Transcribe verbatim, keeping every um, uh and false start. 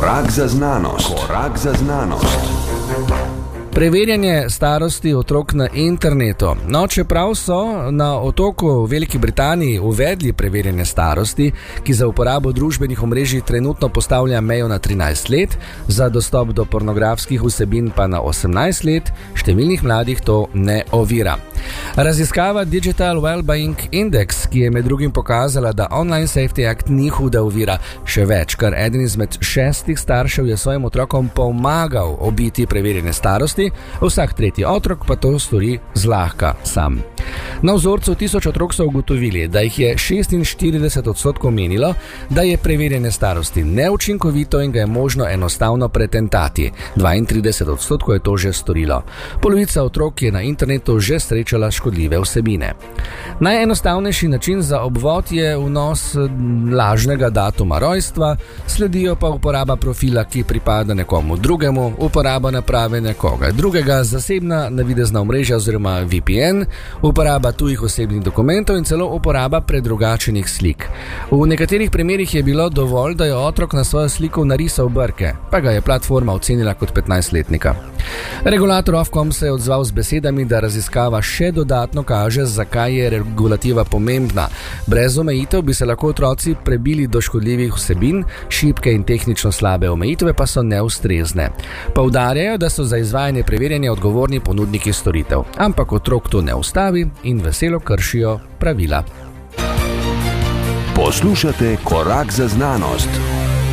Korak za znanost. Korak za znanost. Preverjanje starosti otrok na internetu. No, čeprav so na otoku v Veliki Britaniji uvedli preverjanje starosti, ki za uporabo družbenih omrežij trenutno postavlja mejo na trinajst let, za dostop do pornografskih vsebin pa na osemnajst let, številnih mladih to ne ovira. Raziskava Digital Wellbeing Index, ki je med drugim pokazala, da Online Safety Act ni huda ovira, še več, kar eden izmed šestih staršev je svojim otrokom pomagal obiti preverjene starosti, vsak tretji otrok pa to stori zlahka sam. Na vzorcu tisoč otrok so ugotovili, da jih je šestinštirideset odstotkov menilo, da je preverjene starosti neučinkovito in ga je možno enostavno pretentati. dvaintrideset odstotkov je to že storilo. Polovica otrok je na internetu že srečala škodljive vsebine. Najenostavnejši način za obvod je vnos lažnega datuma rojstva, sledijo pa uporaba profila, ki pripada nekomu drugemu, uporaba naprave nekoga drugega, zasebna navidezna omrežja oziroma V P N, uporaba tujih osebnih dokumentov in celo uporaba predrugačenih slik. V nekaterih primerih je bilo dovolj, da je otrok na svojo sliko narisal brke, pa ga je platforma ocenila kot petnajstletnika. Regulator Ofcom se je odzval z besedami, da raziskava še dodatno kaže, zakaj je regulativa pomembna. Brez omejitev bi se lahko otroci prebili do škodljivih vsebin, šibke in tehnično slabe omejitve pa so neustrezne. Poudarjajo, da so za izvajanje preverjanja odgovorni ponudniki storitev, ampak otrok to ne ustavi in veselo kršijo pravila. Poslušate Korak za znanost.